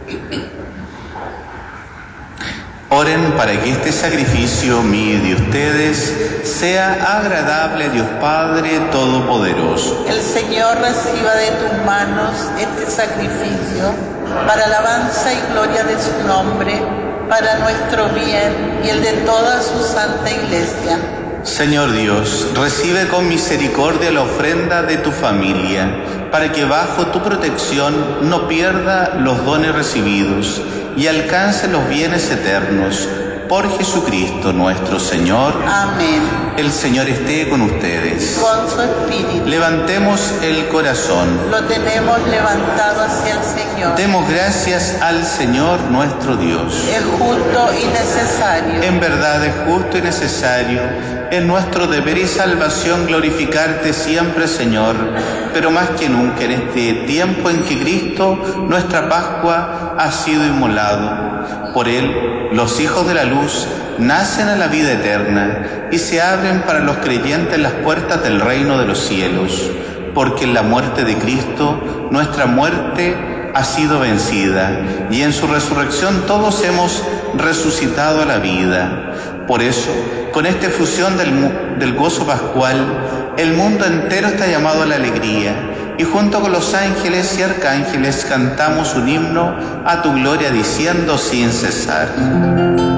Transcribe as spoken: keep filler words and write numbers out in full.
Oren para que este sacrificio mío y de ustedes sea agradable a Dios Padre Todopoderoso. El Señor reciba de tus manos este sacrificio para alabanza y gloria de su nombre, para nuestro bien y el de toda su santa Iglesia. Señor Dios, recibe con misericordia la ofrenda de tu familia, para que bajo tu protección no pierda los dones recibidos y alcance los bienes eternos. Por Jesucristo nuestro Señor. Amén. El Señor esté con ustedes. Con su espíritu. Levantemos el corazón. Lo tenemos levantado hacia el Señor. Demos gracias al Señor nuestro Dios. Es justo y necesario. En verdad es justo y necesario. Es nuestro deber y salvación glorificarte siempre, Señor, pero más que nunca en este tiempo en que Cristo, nuestra Pascua, ha sido inmolado. Por Él, los hijos de la luz nacen a la vida eterna y se abren para los creyentes las puertas del reino de los cielos, porque en la muerte de Cristo, nuestra muerte ha sido vencida, y en su resurrección todos hemos resucitado a la vida. Por eso, con esta efusión del, del gozo pascual, el mundo entero está llamado a la alegría, y junto con los ángeles y arcángeles cantamos un himno a tu gloria diciendo sin cesar.